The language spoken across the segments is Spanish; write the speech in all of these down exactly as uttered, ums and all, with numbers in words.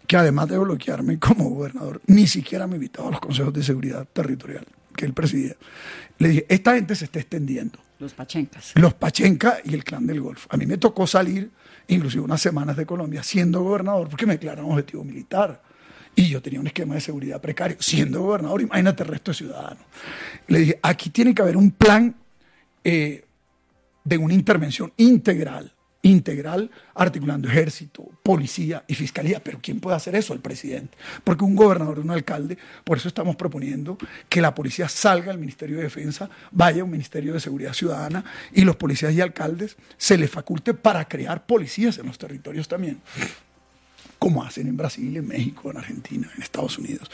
que además de bloquearme como gobernador, ni siquiera me invitaba a los consejos de seguridad territorial que él presidía. Le dije, esta gente se está extendiendo. Los pachencas. Los Pachenca y el Clan del Golfo. A mí me tocó salir, inclusive unas semanas de Colombia, siendo gobernador, porque me declararon objetivo militar. Y yo tenía un esquema de seguridad precario. Siendo gobernador, imagínate el resto de ciudadanos. Le dije, aquí tiene que haber un plan eh, de una intervención integral, integral, articulando ejército, policía y fiscalía. Pero ¿quién puede hacer eso? El presidente. Porque un gobernador, un alcalde, por eso estamos proponiendo que la policía salga del Ministerio de Defensa, vaya a un Ministerio de Seguridad Ciudadana y los policías y alcaldes se les faculte para crear policías en los territorios también, como hacen en Brasil, en México, en Argentina, en Estados Unidos.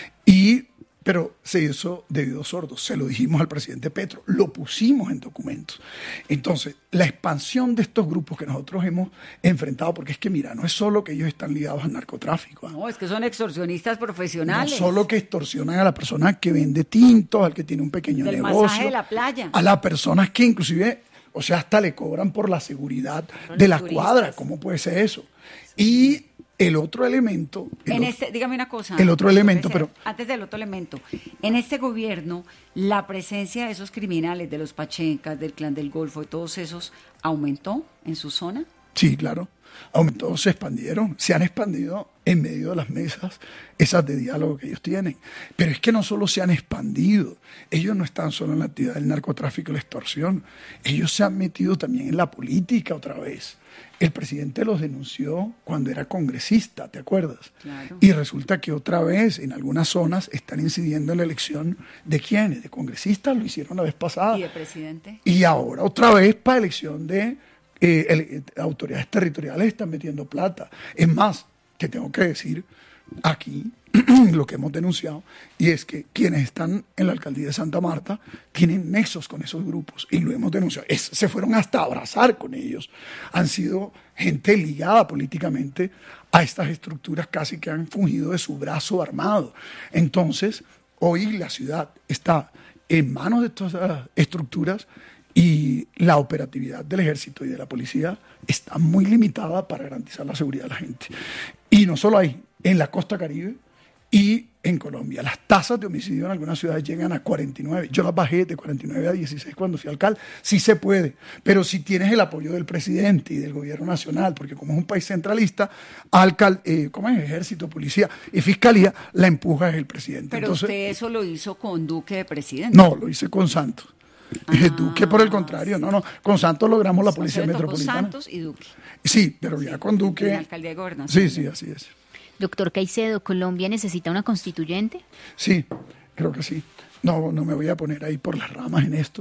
Y pero se hizo de oídos sordos, se lo dijimos al presidente Petro, lo pusimos en documentos. Entonces, la expansión de estos grupos que nosotros hemos enfrentado, porque es que mira, no es solo que ellos están ligados al narcotráfico. ¿eh? No, es que son extorsionistas profesionales. No solo que extorsionan a la persona que vende tintos, al que tiene un pequeño Del negocio. masaje de la playa. A las personas que inclusive, o sea, hasta le cobran por la seguridad por de la turistas. Cuadra. ¿Cómo puede ser eso? Y el otro elemento... El en otro, este, dígame una cosa. El otro elemento, pero... Antes del otro elemento. En este gobierno, la presencia de esos criminales, de los Pachencas, del Clan del Golfo, de todos esos, ¿aumentó en su zona? Sí, claro. Aumentó, se expandieron, se han expandido en medio de las mesas esas de diálogo que ellos tienen. Pero es que no solo se han expandido, ellos no están solo en la actividad del narcotráfico y la extorsión, ellos se han metido también en la política otra vez. El presidente los denunció cuando era congresista, ¿te acuerdas? Claro. Y resulta que otra vez en algunas zonas están incidiendo en la elección de quiénes, de congresistas, lo hicieron la vez pasada. ¿Y de presidente? Y ahora otra vez para elección de eh, el, autoridades territoriales están metiendo plata. Es más, te tengo que decir aquí lo que hemos denunciado, y es que quienes están en la alcaldía de Santa Marta tienen nexos con esos grupos, y lo hemos denunciado. Es, se fueron hasta a abrazar con ellos. Han sido gente ligada políticamente a estas estructuras, casi que han fungido de su brazo armado. Entonces, hoy la ciudad está en manos de todas esas estructuras y la operatividad del ejército y de la policía está muy limitada para garantizar la seguridad de la gente. Y no solo ahí, en la costa Caribe y en Colombia. Las tasas de homicidio en algunas ciudades llegan a cuarenta y nueve. Yo las bajé de cuarenta y nueve a dieciséis cuando fui alcalde. Sí se puede, pero si tienes el apoyo del presidente y del gobierno nacional, porque como es un país centralista, alcal, eh, ¿cómo es? Ejército, policía y fiscalía, la empuja es el presidente. Pero Entonces, usted eso lo hizo con Duque de presidente. No, lo hice con Santos. Ah, Duque, por el contrario, no, no. Con Santos logramos la policía metropolitana. Con Santos y Duque. Sí, pero ya sí, con Duque. En la alcaldía de Gobernación. Sí, sí, así es. Doctor Caicedo, ¿Colombia necesita una constituyente? Sí, creo que sí. No, no me voy a poner ahí por las ramas en esto.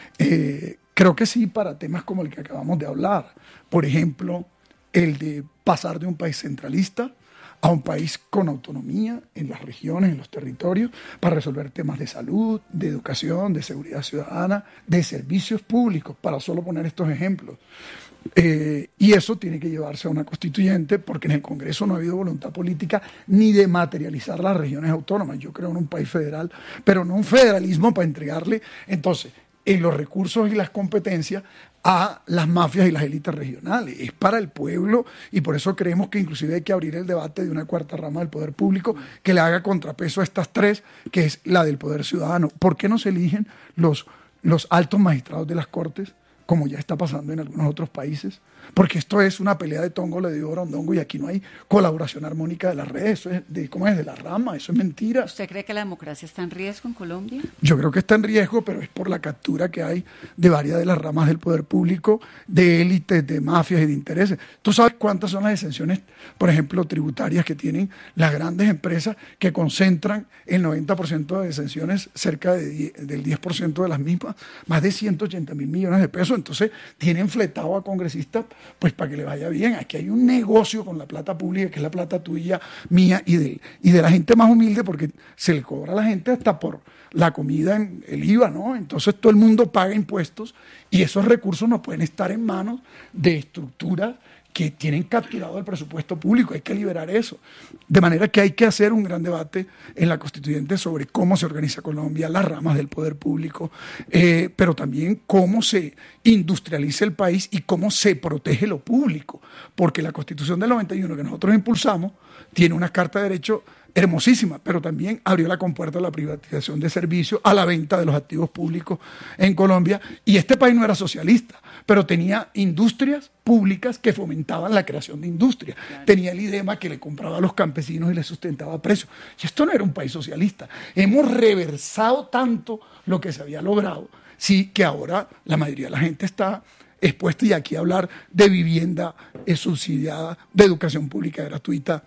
Eh, creo que sí para temas como el que acabamos de hablar. Por ejemplo, el de pasar de un país centralista a un país con autonomía en las regiones, en los territorios, para resolver temas de salud, de educación, de seguridad ciudadana, de servicios públicos, para solo poner estos ejemplos. Eh, y eso tiene que llevarse a una constituyente, porque en el Congreso no ha habido voluntad política ni de materializar las regiones autónomas. Yo creo en un país federal, pero no un federalismo para entregarle entonces en los recursos y las competencias a las mafias y las élites regionales. Es para el pueblo, y por eso creemos que inclusive hay que abrir el debate de una cuarta rama del poder público que le haga contrapeso a estas tres, que es la del poder ciudadano. ¿Por qué no se eligen los, los altos magistrados de las Cortes, como ya está pasando en algunos otros países? Porque esto es una pelea de tongo, le digo rondongo, y aquí no hay colaboración armónica de las redes, eso es de, ¿cómo es? De la rama, eso es mentira. ¿Usted cree que la democracia está en riesgo en Colombia? Yo creo que está en riesgo, pero es por la captura que hay de varias de las ramas del poder público, de élites, de mafias y de intereses. ¿Tú sabes cuántas son las exenciones, por ejemplo, tributarias que tienen las grandes empresas que concentran el noventa por ciento de exenciones, cerca de diez, del diez por ciento de las mismas, más de ciento ochenta mil millones de pesos? Entonces tienen fletado a congresistas pues para que le vaya bien. Aquí hay un negocio con la plata pública, que es la plata tuya, mía y de, y de la gente más humilde, porque se le cobra a la gente hasta por la comida, en el I V A, ¿no? Entonces todo el mundo paga impuestos y esos recursos no pueden estar en manos de estructuras que tienen capturado el presupuesto público, hay que liberar eso. De manera que hay que hacer un gran debate en la Constituyente sobre cómo se organiza Colombia, las ramas del poder público, eh, pero también cómo se industrializa el país y cómo se protege lo público, porque la Constitución del noventa y uno que nosotros impulsamos tiene una carta de derecho hermosísima, pero también abrió la compuerta a la privatización de servicios, a la venta de los activos públicos en Colombia, y este país no era socialista, pero tenía industrias públicas que fomentaban la creación de industrias. Claro. Tenía el IDEMA que le compraba a los campesinos y les sustentaba precios. Y esto no era un país socialista. Hemos reversado tanto lo que se había logrado, sí, que ahora la mayoría de la gente está expuesta, y aquí hablar de vivienda eh, subsidiada, de educación pública gratuita,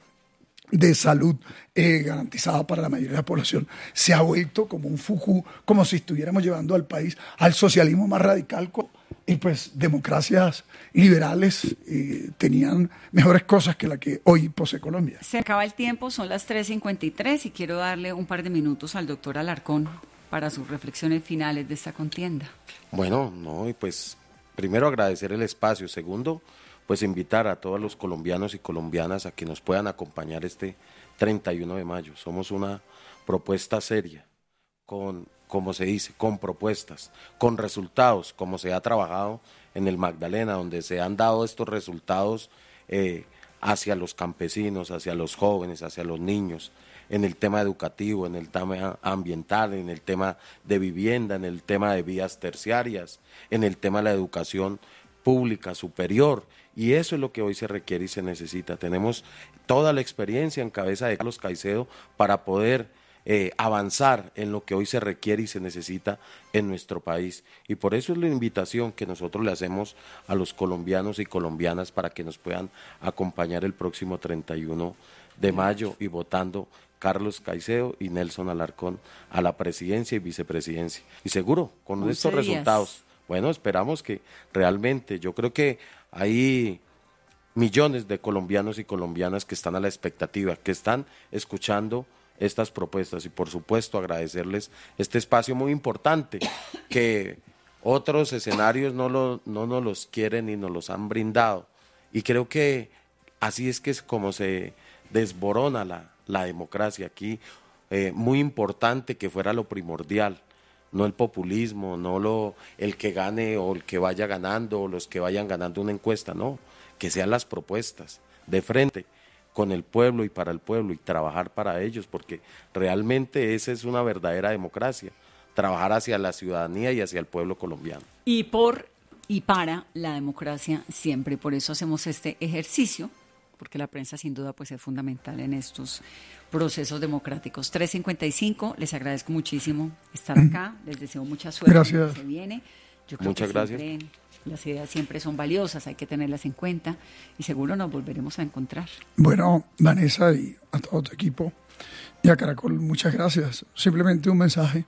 de salud eh, garantizada para la mayoría de la población, se ha vuelto como un fujú, como si estuviéramos llevando al país al socialismo más radical. Y pues democracias liberales eh, tenían mejores cosas que la que hoy posee Colombia. Se acaba el tiempo, son las tres cincuenta y tres y quiero darle un par de minutos al doctor Alarcón para sus reflexiones finales de esta contienda. Bueno, no, y pues primero agradecer el espacio, segundo, pues invitar a todos los colombianos y colombianas a que nos puedan acompañar este treinta y uno de mayo. Somos una propuesta seria, con, como se dice, con propuestas, con resultados, como se ha trabajado en el Magdalena, donde se han dado estos resultados eh, hacia los campesinos, hacia los jóvenes, hacia los niños, en el tema educativo, en el tema ambiental, en el tema de vivienda, en el tema de vías terciarias, en el tema de la educación pública superior, y eso es lo que hoy se requiere y se necesita. Tenemos toda la experiencia en cabeza de Carlos Caicedo para poder eh, avanzar en lo que hoy se requiere y se necesita en nuestro país, y por eso es la invitación que nosotros le hacemos a los colombianos y colombianas para que nos puedan acompañar el próximo treinta y uno de mayo y votando Carlos Caicedo y Nelson Alarcón a la presidencia y vicepresidencia, y seguro con estos días. Resultados. Bueno, esperamos que realmente, yo creo que hay millones de colombianos y colombianas que están a la expectativa, que están escuchando estas propuestas, y por supuesto agradecerles este espacio muy importante que otros escenarios no, lo, no nos los quieren ni nos los han brindado, y creo que así es que es como se desborona la, la democracia aquí. Eh, muy importante que fuera lo primordial, no el populismo, no lo el que gane o el que vaya ganando o los que vayan ganando una encuesta, no, que sean las propuestas de frente con el pueblo y para el pueblo, y trabajar para ellos, porque realmente esa es una verdadera democracia, trabajar hacia la ciudadanía y hacia el pueblo colombiano. Y por y para la democracia siempre, por eso hacemos este ejercicio, porque la prensa sin duda pues es fundamental en estos procesos democráticos. tres cincuenta y cinco, les agradezco muchísimo estar acá, les deseo mucha suerte. Gracias. Se viene. Yo creo Muchas que gracias. Siempre, las ideas siempre son valiosas, hay que tenerlas en cuenta y seguro nos volveremos a encontrar. Bueno, Vanessa y a todo tu equipo y a Caracol, muchas gracias. Simplemente un mensaje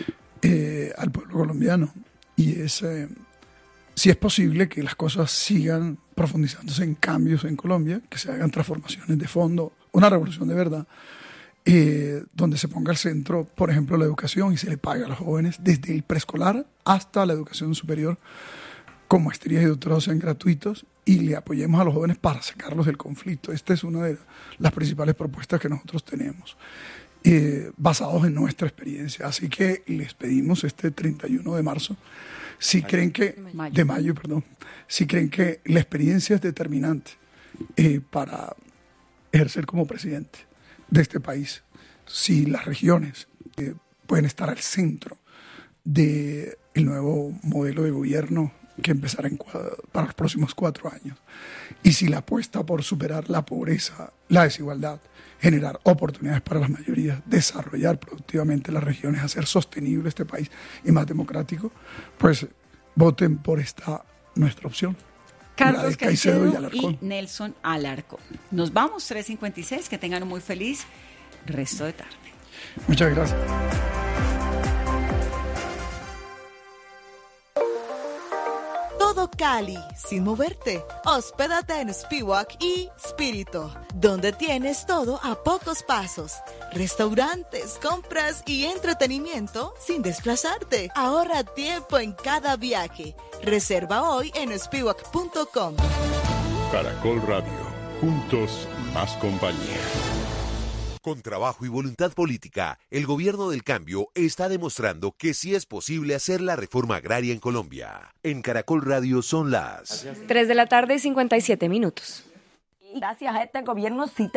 eh, al pueblo colombiano, y es... Eh, si es posible que las cosas sigan profundizándose en cambios en Colombia, que se hagan transformaciones de fondo, una revolución de verdad, eh, donde se ponga al centro, por ejemplo, la educación, y se le pague a los jóvenes desde el preescolar hasta la educación superior, con maestrías y doctorados sean gratuitos, y le apoyemos a los jóvenes para sacarlos del conflicto. Esta es una de las principales propuestas que nosotros tenemos, eh, basados en nuestra experiencia. Así que les pedimos este treinta y uno de marzo, si mayo. creen que mayo. de mayo, perdón, si creen que la experiencia es determinante eh, para ejercer como presidente de este país, si las regiones eh, pueden estar al centro del nuevo modelo de gobierno que empezará en cuadro, para los próximos cuatro años, y si la apuesta por superar la pobreza, la desigualdad, generar oportunidades para las mayorías, desarrollar productivamente las regiones, hacer sostenible este país y más democrático, pues voten por esta nuestra opción. Carlos Caicedo, Caicedo y, y Nelson Alarcón. Nos vamos, tres cincuenta y seis, que tengan un muy feliz resto de tarde. Muchas gracias. Todo Cali, sin moverte. Hospédate en Spiwak y Spirito, donde tienes todo a pocos pasos. Restaurantes, compras y entretenimiento sin desplazarte. Ahorra tiempo en cada viaje. Reserva hoy en spiwak punto com. Caracol Radio, juntos más compañía. Con trabajo y voluntad política, el gobierno del cambio está demostrando que sí es posible hacer la reforma agraria en Colombia. En Caracol Radio son las tres de la tarde y cincuenta y siete minutos. Gracias a este gobierno sí